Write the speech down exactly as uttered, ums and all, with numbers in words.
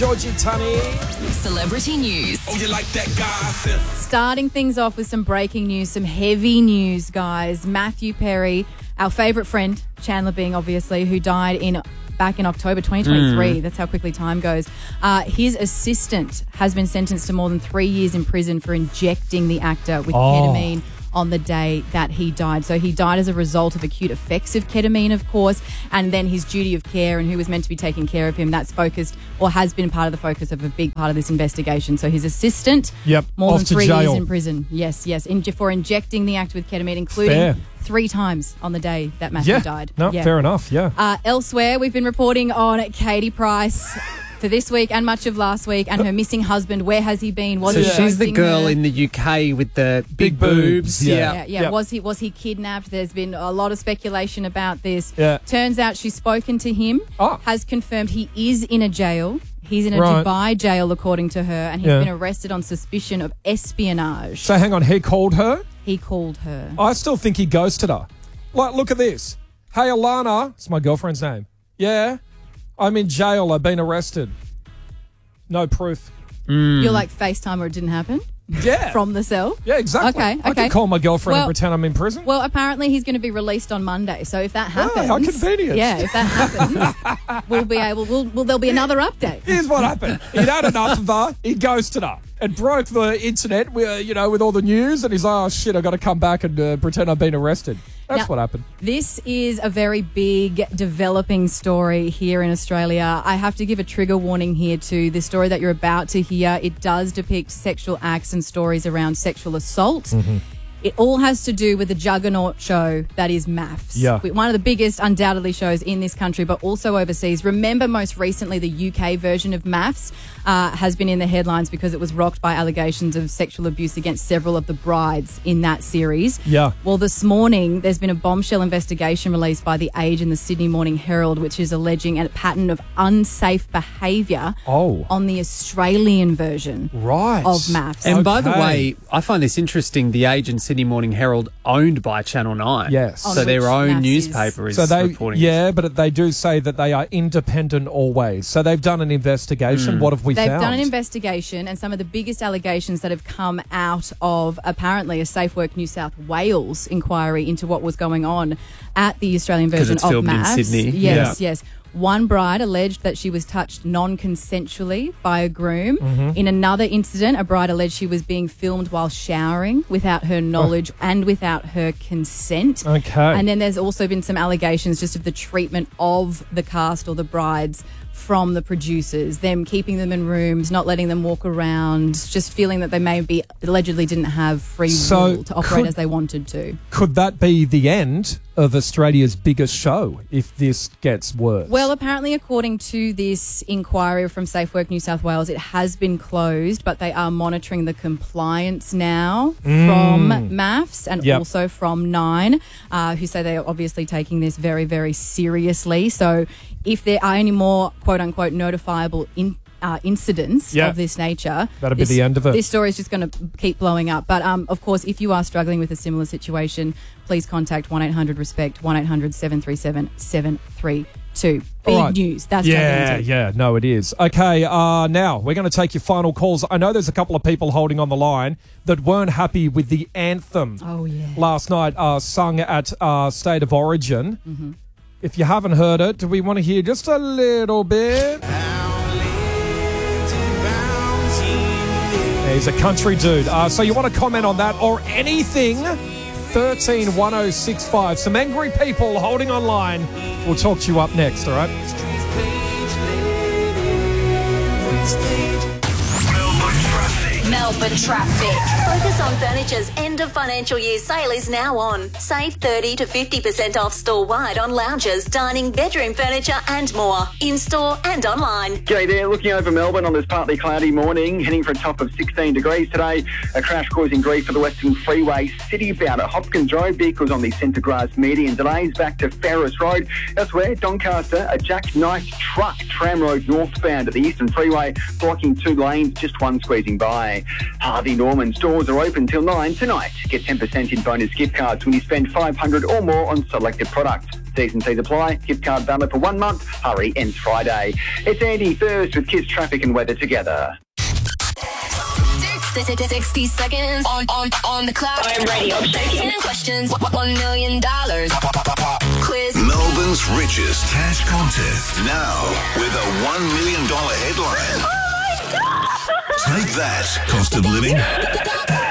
Georgie Tunny. Celebrity news. Oh, you like that gossip? Starting things off with some breaking news, some heavy news, guys. Matthew Perry, our favourite friend, Chandler Bing, obviously, who died in back in October twenty twenty-three. Mm. That's how quickly time goes. Uh, his assistant has been sentenced to more than three years in prison for injecting the actor with Oh. ketamine on the day that he died. So he died as a result of acute effects of ketamine, of course, and then his duty of care and who was meant to be taking care of him, that's focused or has been part of the focus of a big part of this investigation. So his assistant, Yep, more off than to three jail. years in prison. Yes, yes, in, for injecting the actor with ketamine, including Fair. three times on the day that Matthew Yeah, died. no, Yeah. fair enough, yeah. Uh, elsewhere, we've been reporting on Katie Price for this week and much of last week, and her missing husband. Where has he been? Was So he she's the ghosting girl her? in the U K with the big, Big boobs, boobs. yeah. Yeah. Yeah, yeah. Yep. Was he was he kidnapped? There's been a lot of speculation about this. Yeah. Turns out she's spoken to him, Oh. has confirmed he is in a jail. He's in a Right. Dubai jail, according to her, and he's Yeah. been arrested on suspicion of espionage. So hang on, he called her? He called her. I still think he ghosted her. Like, look at this. Hey, Alana. It's my girlfriend's name. Yeah? I'm in jail. I've been arrested. No proof. You're like FaceTime or it didn't happen? Yeah. From the cell? Yeah, exactly. Okay, I okay. can call my girlfriend Well- and pretend I'm in prison. Well, apparently he's going to be released on Monday. So if that happens, how convenient. Yeah, if that happens, we'll be able. We'll, well, there'll be another update. Here's what happened. He'd had enough of her. He ghosted her and broke the internet, with, you know, with all the news. And he's like, oh, shit, I've got to come back and uh, pretend I've been arrested. That's Now, what happened. This is a very big developing story here in Australia. I have to give a trigger warning here too. The story that you're about to hear, it does depict sexual acts and stories around sexual assault. Mm-hmm. It all has to do with the juggernaut show that is MAFS. Yeah. One of the biggest, undoubtedly, shows in this country, but also overseas. Remember, most recently, the U K version of MAFS uh, has been in the headlines because it was rocked by allegations of sexual abuse against several of the brides in that series. Yeah. Well, this morning, there's been a bombshell investigation released by The Age and the Sydney Morning Herald, which is alleging a pattern of unsafe behaviour Oh. on the Australian version Right. of MAFS. And by the Okay. way, I find this interesting. The Age and Sydney Morning Herald owned by Channel nine. Yes. So On their which own Maths is- newspaper is So they, reporting yeah, but they do say that they are independent always. So they've done an investigation. What have we They've found? done an investigation, and some of the biggest allegations that have come out of apparently a Safe Work New South Wales inquiry into what was going on at the Australian 'Cause version it's of filmed in MAFS. Sydney. Yes, yes. One bride alleged that she was touched non-consensually by a groom. Mm-hmm. In another incident, a bride alleged she was being filmed while showering without her knowledge and without her consent. Okay. And then there's also been some allegations just of the treatment of the cast or the brides from the producers, them keeping them in rooms, not letting them walk around, just feeling that they maybe allegedly didn't have free So will to operate could- as they wanted to. Could that be the end of Australia's biggest show if this gets worse? Well, apparently, according to this inquiry from Safe Work New South Wales, it has been closed, but they are monitoring the compliance now from MAFS and Yep. also from Nine, uh, who say they are obviously taking this very, very seriously. So if there are any more quote-unquote notifiable in, uh, incidents Yeah. of this nature, That'll be this- the end of it. This story is just going to keep blowing up. But, um, of course, if you are struggling with a similar situation, please contact one eight hundred RESPECT, one eight hundred seven three seven seven three two. Big All right. news. That's yeah, gigantic. yeah, no, it is. Okay, uh, now we're going to take your final calls. I know there's a couple of people holding on the line that weren't happy with the anthem Oh, yeah. last night uh, sung at uh, State of Origin. Mm-hmm. If you haven't heard it, do we want to hear just a little bit? He's a country dude. Uh, so you want to comment on that or anything? thirteen one oh six five. Some angry people holding on line. We'll talk to you up next, all right? Melbourne traffic. Focus on Furniture's end of financial year sale is now on. Save thirty to fifty percent off store-wide on lounges, dining, bedroom furniture and more. In-store and online. G'day there, looking over Melbourne on this partly cloudy morning, heading for a top of sixteen degrees today. A crash causing grief for the Western Freeway citybound at Hopkins Road. Vehicles on the centre grass median. Delays back to Ferris Road. Elsewhere, Doncaster, a jackknifed truck tram road northbound at the Eastern Freeway, blocking two lanes, just one squeezing by. Harvey Norman stores are open till nine tonight. Get ten percent in bonus gift cards when you spend five hundred dollars or more on selected products. T's and C's apply. Gift card valid for one month. Hurry ends Friday. It's Andy first with Kiss Traffic and Weather together. sixty seconds on, on, on the clock. I'm ready. I'm shaking. ten questions, one million dollars. Quiz. Melbourne's richest cash contest. Now with a one million dollars headline. Oh my God! Take that, cost of living.